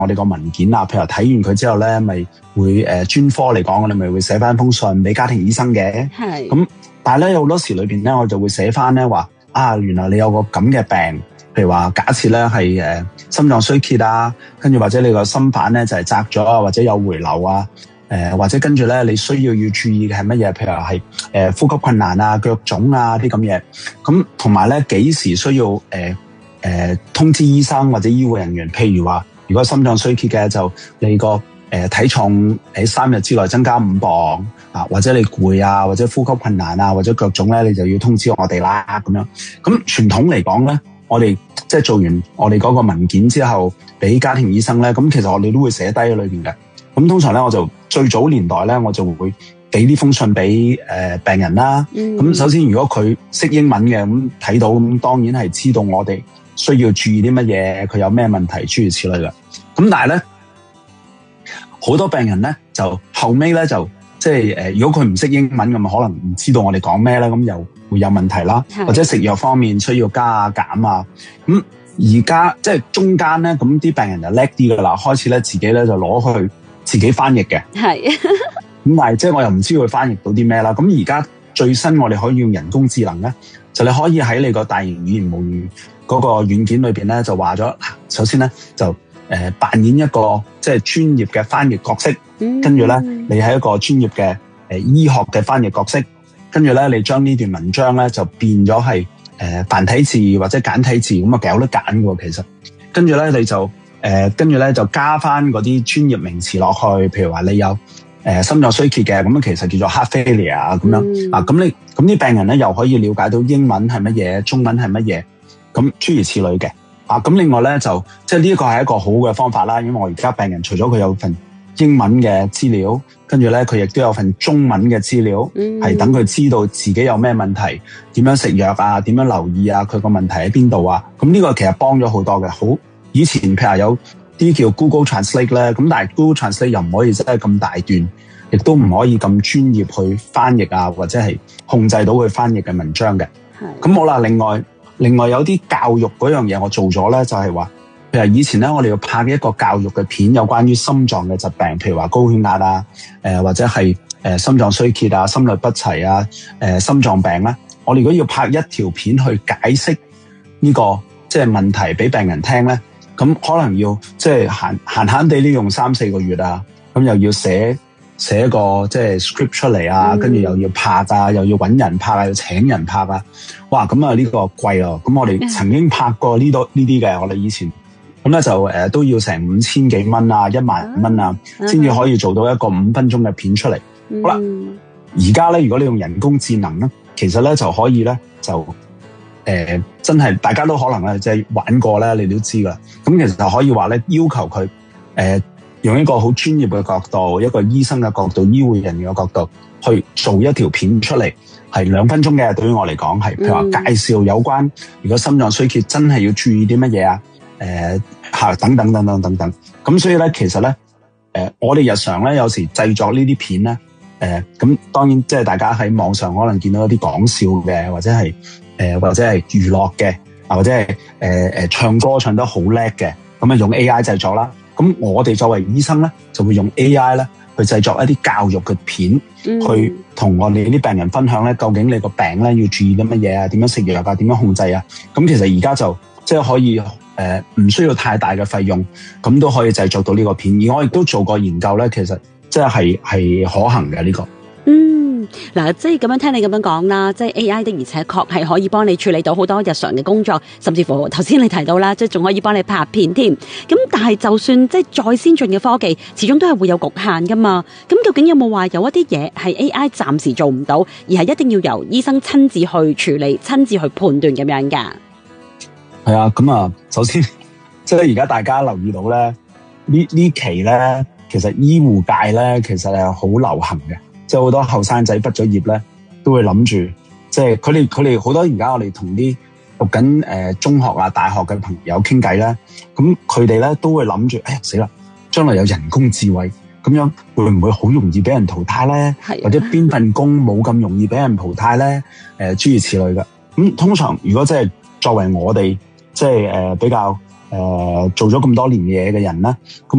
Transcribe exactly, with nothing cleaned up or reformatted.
我哋個文件啊，譬如睇完佢之後咧，咪會誒專科嚟講，我哋咪會寫翻封信俾家庭醫生嘅。 係。 咁但係咧，有好多時裏邊咧，我就會寫翻咧話啊，原來你有個咁嘅病，譬如話假設咧係誒心臟衰竭啊，跟住或者你個心瓣咧就係窄咗啊，或者有回流啊。誒、呃、或者跟住咧，你需要要注意嘅係乜嘢？譬如話係誒呼吸困難啊、腳腫啊啲咁嘢。咁同埋咧，幾時需要誒誒、呃呃、通知醫生或者醫護人員？譬如話，如果心臟衰竭嘅，就你個誒、呃、體重喺三日之內增加五磅啊，或者你攰啊，或者呼吸困難啊，或者腳腫咧，你就要通知我哋啦咁樣。咁傳統嚟講咧，我哋即係做完我哋嗰個文件之後，俾家庭醫生咧，咁其實我哋都會寫低喺裏邊嘅。咁通常咧，我就最早年代咧，我就會俾呢封信俾誒、呃、病人啦。咁、嗯、首先，如果佢識英文嘅，咁睇到咁，當然係知道我哋需要注意啲乜嘢，佢有咩問題，諸如此類嘅。咁但係咧，好多病人咧就後尾咧就即係誒，如果佢唔識英文咁，可能唔知道我哋講咩咧，咁又會有問題啦。或者食藥方面需要加啊減啊。咁而家即係中間咧，咁啲病人就叻啲噶啦，開始咧自己咧就攞去自己翻譯嘅，係咁，但係即係我又唔知佢翻譯到啲咩啦。咁而家最新我哋可以用人工智能咧，就你可以喺你個大型語言模擬嗰個軟件裏邊咧，就話咗，首先咧就誒、呃、扮演一個即係專業嘅翻譯角色，跟住咧你係一個專業嘅誒、呃、醫學嘅翻譯角色，跟住咧你將呢段文章咧就變咗係誒繁體字或者簡體字，咁啊有得揀嘅其實，跟住咧你就。誒跟住咧就加翻嗰啲專業名詞落去，譬如話你有誒、呃、心臟衰竭嘅，咁其實叫做 heart failure 啊咁樣、嗯、啊，咁你咁啲病人咧又可以了解到英文係乜嘢，中文係乜嘢，咁諸如此類嘅啊。咁另外咧就即係呢一個係一個好嘅方法啦，因為我而家病人除咗佢有份英文嘅資料，跟住咧佢亦都有份中文嘅資料，係等佢知道自己有咩問題，點樣食藥啊，點樣留意啊，佢個問題喺邊度啊。咁呢個其實幫咗好多嘅，好。以前譬如有啲叫 Google Translate 咧，咁但係 Google Translate 又唔可以真係咁大段，亦都唔可以咁專業去翻譯啊，或者係控制到佢翻譯嘅文章嘅。咁好啦，另外另外有啲教育嗰樣嘢我做咗咧，就係話，譬如以前咧我哋要拍一個教育嘅片，有關於心臟嘅疾病，譬如話高血壓啊，誒、呃、或者係誒心臟衰竭啊、心律不齊啊、誒、呃、心臟病咧，我哋如果要拍一條片去解釋呢個即係問題俾病人聽咧。咁可能要即係閒閒閒地呢用三四個月啊，咁又要寫寫個即係 script 出嚟啊，跟、嗯、住又要拍啊，又要搵人拍啊，要請人拍啊，哇！咁啊呢個貴啊，咁我哋曾經拍過呢度呢啲嘅，我哋以前咁咧就誒、呃、都要成五千幾蚊啊，一萬蚊啊，先至可以做到一個五分鐘嘅片出嚟、嗯。好啦，而家咧如果你用人工智能咧，其實咧就可以咧就。誒、呃，真係大家都可能咧，即係玩過咧，你都知噶。咁其實就可以話咧，要求佢誒、呃、用一個好專業嘅角度，一個醫生嘅角度，醫護人員嘅角度去做一條片出嚟，係兩分鐘嘅。對於我嚟講，係譬如話介紹有關，如果心臟衰竭真係要注意啲乜嘢啊？誒、呃，吓等等等等等等。咁所以咧，其實咧，誒、呃，我哋日常咧有時製作呢啲片咧，誒、呃，咁當然即係大家喺網上可能見到一啲講笑嘅，或者係。誒或者係娛樂嘅，啊或者係誒誒唱歌唱得好叻嘅，咁啊用 A I 製作啦。咁我哋作為醫生咧，就會用 A I 咧去製作一啲教育嘅片，嗯、去同我哋啲病人分享咧，究竟你個病咧要注意啲乜嘢啊？點樣食藥啊？點樣控制啊？咁其實而家就即係可以誒，唔、呃、需要太大嘅費用，咁都可以製作到呢個片。而我亦都做過研究咧，其實即係係係可行嘅呢、呢個。 嗯，嗱，即係咁樣聽你咁樣講啦，即係 A I 的而且確係可以幫你處理到好多日常嘅工作，甚至乎頭先你提到啦，即係仲可以幫你拍片添。咁但係就算即係再先進嘅科技，始終都係會有局限噶嘛。咁究竟有冇話有一啲嘢係 A I 暫時做唔到，而係一定要由醫生親自去處理、親自去判斷咁樣噶？ 係啊，咁啊，首先即係而家大家留意到咧，呢呢期咧，其實醫護界咧，其實係好流行嘅。即係好多後生仔畢咗業咧，都會諗住，即係佢哋佢哋好多而家我哋同啲讀緊誒中學啊、大學嘅朋友傾偈咧，咁佢哋咧都會諗住，哎呀死啦！將來有人工智慧，咁樣會唔會好容易俾人淘汰咧？或者邊份工冇咁容易俾人淘汰咧？誒、呃，諸如此類嘅。咁通常如果即係作為我哋即係誒比較誒做咗咁多年嘢嘅人啦。咁